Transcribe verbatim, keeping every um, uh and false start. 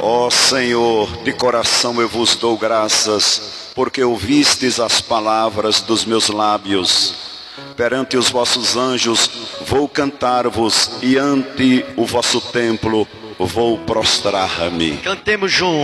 Ó Senhor, de coração eu vos dou graças, porque ouvistes as palavras dos meus lábios. Perante os vossos anjos vou cantar-vos, e ante o vosso templo vou prostrar-me. Cantemos juntos.